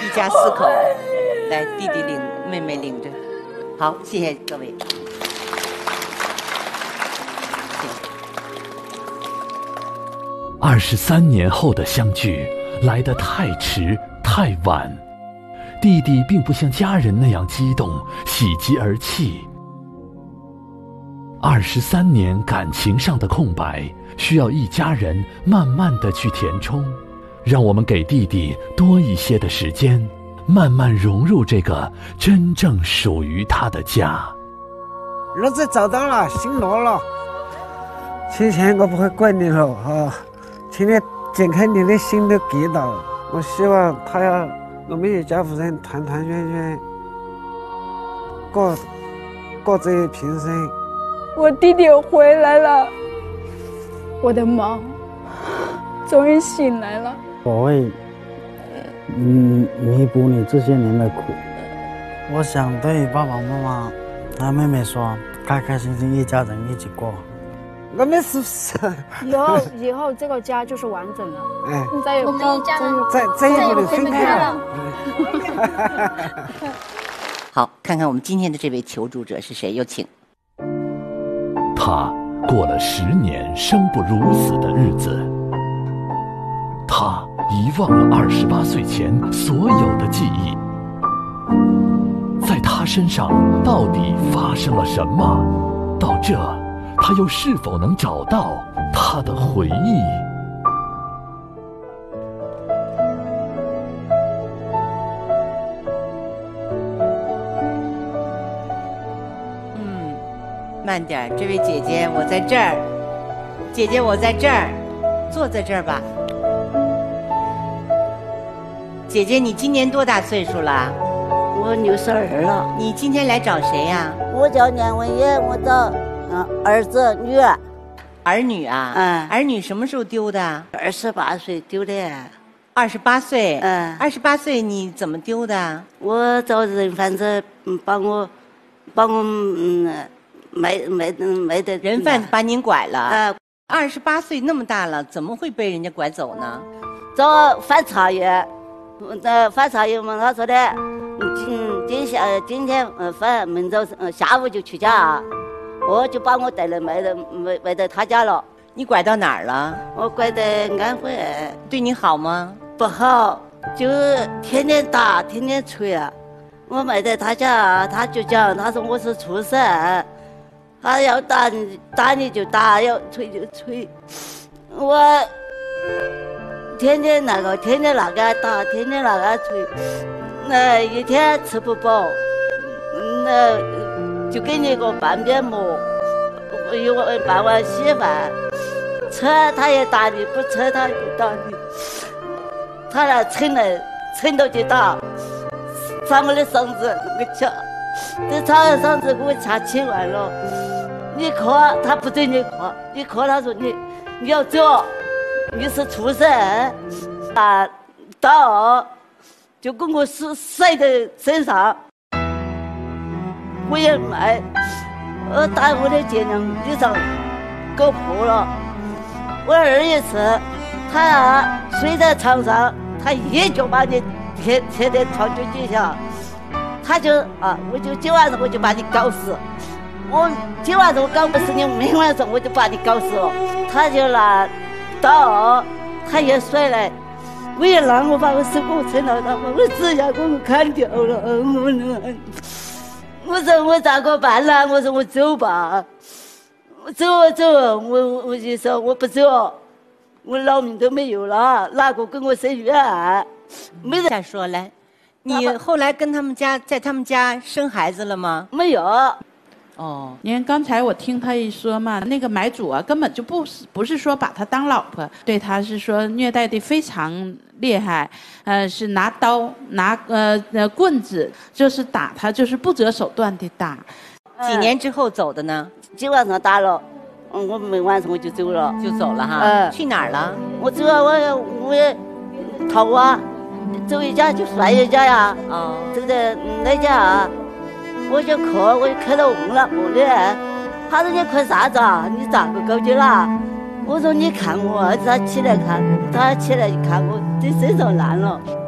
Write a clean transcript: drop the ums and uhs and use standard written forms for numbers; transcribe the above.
家4口，来，弟弟领，妹妹领着。好，谢谢各位。 23年后的相聚来得太迟太晚，弟弟并不像家人那样激动，喜极而泣。23年感情上的空白，需要一家人慢慢地去填充。让我们给弟弟多一些的时间，慢慢融入这个真正属于他的家。 儿子找到了，姓罗了。今天我不会怪你了啊，请你解开你的心的疙瘩。我希望我们一家人团团圆圆，过这一平生。 我弟弟回来了，我的妈终于醒来了。 我会弥补你这些年的苦。我想对爸爸妈妈和妹妹说，开开心心一家人一起过。 我们是不是以后这个家就是完整了？ 哎， 再也不能分开了。 好，看看我们今天的这位求助者是谁，有请。 他过了10年生不如死的日子，他遗忘了28岁前所有的记忆。在他身上到底发生了什么？到这，他又是否能找到他的回忆？ 慢点，这位姐姐，我在这儿。姐姐，我在这儿，坐在这儿吧。姐姐，你今年多大岁数了？ 我62了。 你今天来找谁呀？ 我叫年文业，我找儿子女儿。 儿女啊？儿女什么时候丢的 ？28岁丢的。 28岁？28岁你怎么丢的？ 我找人贩子帮我没得人贩子把您拐了。28岁那么大了，怎么会被人家拐走呢？ 找翻茶叶，翻茶叶嘛，他说的，今天翻，明早下午就去家，我就把我带来卖到他家了。 你拐到哪儿了？ 我拐到安徽。 对你好吗？ 不好，就天天打，天天捶啊。我卖在他家，他就讲，他说我是畜生。他要打你就打，要捶就捶，我天天那个打，天天那个捶，那一天吃不饱，那就给你个半边馍，有半碗稀饭，吃他也打你，不吃他就打你，他那撑到就打，把我的嗓子那个掐。这他上次给我掐7万了，你磕他不准你磕，你磕他说你要走，你是畜生，刀就给我甩在身上，我也卖，打我的肩膀衣裳搞破了。我儿一次，他睡在床上，他一脚把你贴在床脚底下。他就我就今晚上我就把你搞死，我今晚上我搞不死你，明晚上我就把你搞死了。他就拿刀，他也甩来，我一拉我把我手给我撑到他，我指甲给我砍掉了，我说我咋个办呢？我说我走吧，我走，我就说我不走，我老命都没有了，哪个跟我生冤？没人再说来。你后来在他们家生孩子了吗？ 没有。 哦，你看刚才我听他一说嘛，那个买主啊，根本就不是说把他当老婆，对他是说虐待的非常厉害，是拿刀拿棍子，就是打他，就是不择手段的打。 几年之后走的呢？ 今晚上打了，我明晚上我就走了， 就走了哈。去哪儿了？ 我走了，我也逃啊。走一家就算一家呀，走的那家，我就磕到问了我的，他说你磕啥子啊？你咋个搞的啦？我说你看我儿子，他起来看，他起来一看我这身上烂了。